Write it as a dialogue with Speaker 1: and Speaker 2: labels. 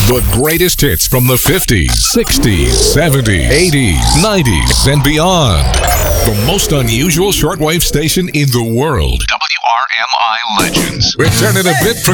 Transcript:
Speaker 1: The greatest hits from the 50s, 60s, 70s, 80s, 90s, and beyond. The most unusual shortwave station in the world. WRMI Legends. Returning a bit